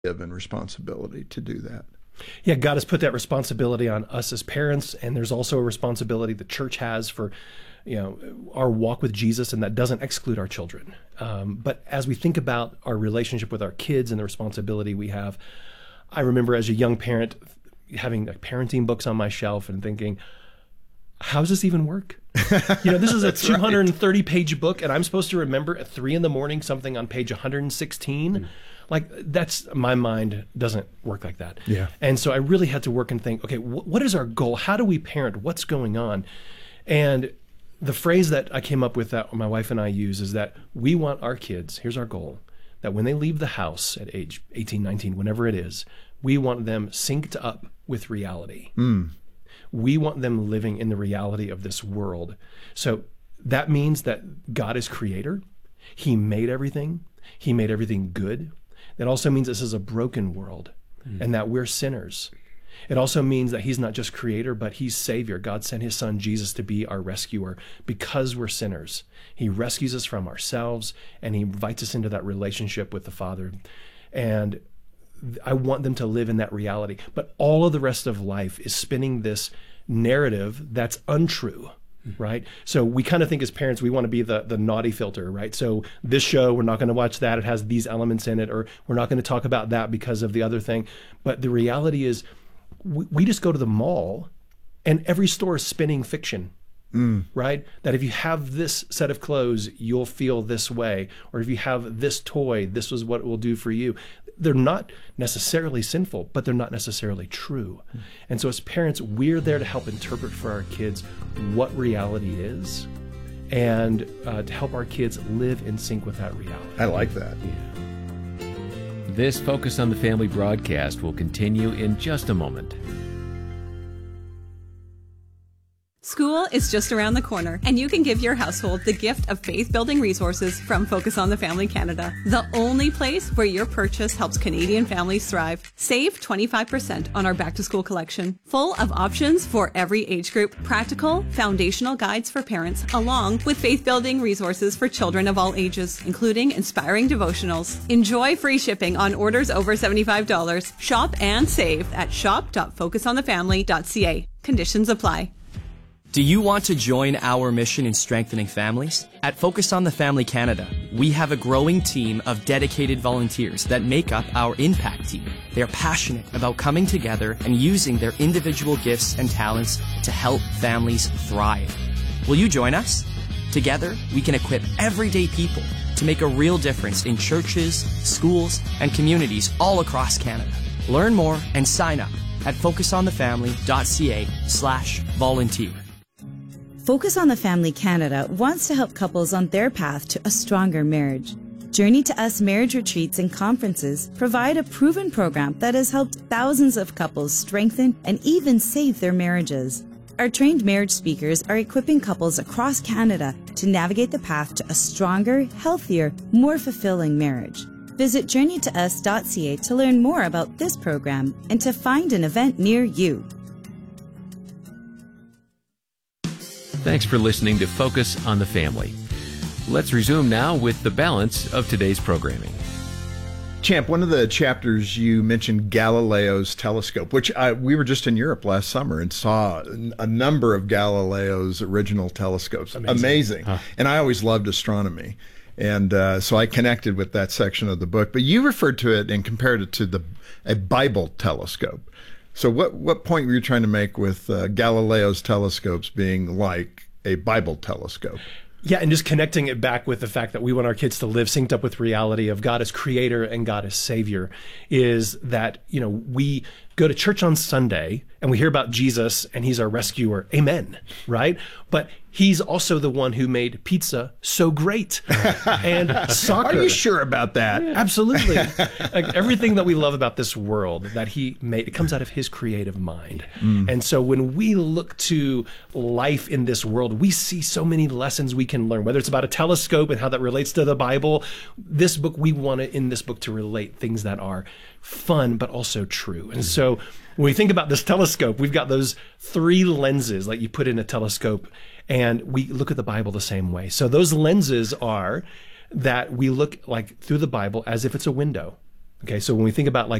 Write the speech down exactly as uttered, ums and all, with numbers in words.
and responsibility to do that. Yeah, God has put that responsibility on us as parents, and there's also a responsibility the church has for, you know, our walk with Jesus, and that doesn't exclude our children. Um, but as we think about our relationship with our kids and the responsibility we have, I remember as a young parent having like parenting books on my shelf and thinking, how does this even work? You know, this is a two hundred thirty page book, and I'm supposed to remember at three in the morning something on page one hundred sixteen. Mm. Like, that's, my mind doesn't work like that. Yeah. And so I really had to work and think, okay, wh- what is our goal? How do we parent? What's going on? And the phrase that I came up with that my wife and I use is that we want our kids, here's our goal, that when they leave the house at age eighteen, nineteen, whenever it is, we want them synced up with reality. Mm. We want them living in the reality of this world. So that means that God is creator. He made everything. He made everything good. That also means this is a broken world mm. and that we're sinners. It also means that he's not just creator, but he's savior. God sent his son Jesus to be our rescuer because we're sinners. He rescues us from ourselves, and he invites us into that relationship with the Father. And I want them to live in that reality. But all of the rest of life is spinning this narrative that's untrue. Right? So we kind of think as parents, we want to be the, the naughty filter, right? So this show, we're not going to watch that. It has these elements in it, or we're not going to talk about that because of the other thing. But the reality is we, we just go to the mall and every store is spinning fiction, mm. right? That if you have this set of clothes, you'll feel this way. Or if you have this toy, this is what it will do for you. They're not necessarily sinful, but they're not necessarily true. Mm. And so as parents, we're there to help interpret for our kids what reality is, and uh, to help our kids live in sync with that reality. I like that. Yeah. This Focus on the Family broadcast will continue in just a moment. School is just around the corner, and you can give your household the gift of faith-building resources from Focus on the Family Canada, the only place where your purchase helps Canadian families thrive. Save twenty-five percent on our back-to-school collection, full of options for every age group, practical, foundational guides for parents, along with faith-building resources for children of all ages, including inspiring devotionals. Enjoy free shipping on orders over seventy-five dollars. Shop and save at shop dot focus on the family dot c a. Conditions apply. Do you want to join our mission in strengthening families? At Focus on the Family Canada, we have a growing team of dedicated volunteers that make up our impact team. They are passionate about coming together and using their individual gifts and talents to help families thrive. Will you join us? Together, we can equip everyday people to make a real difference in churches, schools, and communities all across Canada. Learn more and sign up at focus on the family dot c a slash volunteer. Focus on the Family Canada wants to help couples on their path to a stronger marriage. Journey to Us marriage retreats and conferences provide a proven program that has helped thousands of couples strengthen and even save their marriages. Our trained marriage speakers are equipping couples across Canada to navigate the path to a stronger, healthier, more fulfilling marriage. Visit journey to us dot c a to learn more about this program and to find an event near you. Thanks for listening to Focus on the Family. Let's resume now with the balance of today's programming. Champ, one of the chapters you mentioned Galileo's telescope, which I, we were just in Europe last summer and saw a number of Galileo's original telescopes. Amazing. Amazing. Huh. And I always loved astronomy. And uh, so I connected with that section of the book. But you referred to it and compared it to the a Bible telescope. So what, what point were you trying to make with uh, Galileo's telescopes being like a Bible telescope? Yeah, and just connecting it back with the fact that we want our kids to live synced up with reality of God as creator and God as savior, is that, you know, we go to church on Sunday and we hear about Jesus and he's our rescuer. Amen. Right? But he's also the one who made pizza so great and soccer. Are you sure about that? Yeah, absolutely. Like everything that we love about this world that he made, it comes out of his creative mind. Mm. And so when we look to life in this world, we see so many lessons we can learn, whether it's about a telescope and how that relates to the Bible. This book, we want to, in this book, to relate things that are fun, but also true. And so when we think about this telescope, we've got those three lenses like you put in a telescope, and we look at the Bible the same way. So those lenses are that we look like through the Bible as if it's a window. Okay, so when we think about like